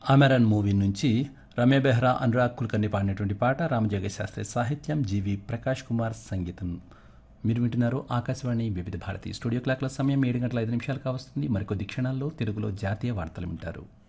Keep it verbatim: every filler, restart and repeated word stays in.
అమెరన్ movie నుంచి రమ్య బెహ్రా, అనురాగ్ కుల్కర్ని పాడినటువంటి పాట. రామజోగయ్య శాస్త్రి సాహిత్యం, జీవి ప్రకాష్ కుమార్ సంగీతం. మీరు వింటున్నారు ఆకాశవాణి వివిధ భారతి. స్టూడియో క్లాక్ల సమయం ఏడు గంటల ఐదు నిమిషాలు కావస్తుంది. మరికొద్ది క్షణాల్లో తెలుగులో జాతీయ వార్తలు వింటారు.